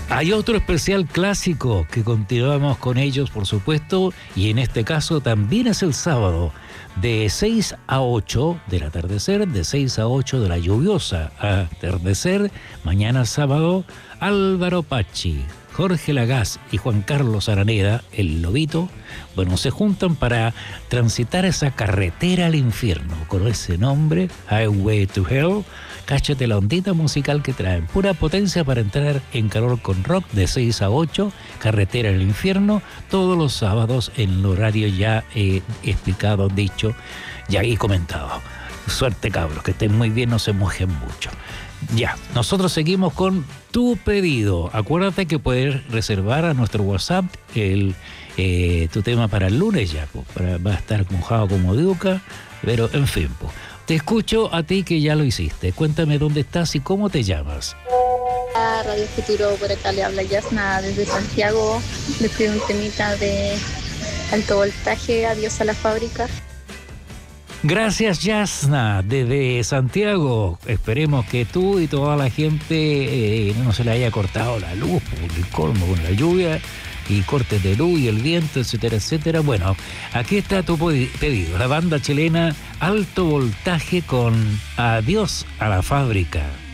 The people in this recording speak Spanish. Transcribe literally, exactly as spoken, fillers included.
Hay otro especial clásico que continuamos con ellos, por supuesto, y en este caso también es el sábado, de seis a ocho del atardecer, de seis a ocho de la lluviosa atardecer. Mañana sábado, Álvaro Pachi, Jorge Lagaz y Juan Carlos Araneda, el Lobito, bueno, se juntan para transitar esa carretera al infierno, con ese nombre, Highway to Hell. Cáchate la ondita musical que traen, pura potencia para entrar en calor con rock de seis a ocho, carretera al infierno, todos los sábados en el horario ya eh, explicado, dicho, ya y comentado. Suerte, cabros, que estén muy bien, no se mojen mucho. Ya, nosotros seguimos con tu pedido. Acuérdate que puedes reservar a nuestro WhatsApp el, eh, tu tema para el lunes ya, pues, para, va a estar mojado como Duca, pero en fin, pues. Te escucho a ti que ya lo hiciste. Cuéntame dónde estás y cómo te llamas. A Radio Futuro, por acá le habla Yasna desde Santiago. Les pido un temita de alto voltaje, Adiós a la fábrica. Gracias, Yasna, desde Santiago. Esperemos que tú y toda la gente eh, no se le haya cortado la luz por el colmo con la lluvia y cortes de luz y el viento, etcétera, etcétera. Bueno, aquí está tu pedido. La banda chilena Alto Voltaje con Adiós a la Fábrica.